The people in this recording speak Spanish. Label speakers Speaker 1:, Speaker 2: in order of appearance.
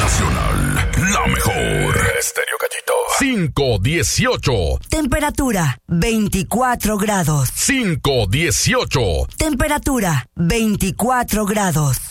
Speaker 1: Nacional, la mejor. Estéreo Gallito. 518.
Speaker 2: Temperatura 24 grados.
Speaker 1: 518.
Speaker 2: Temperatura 24 grados.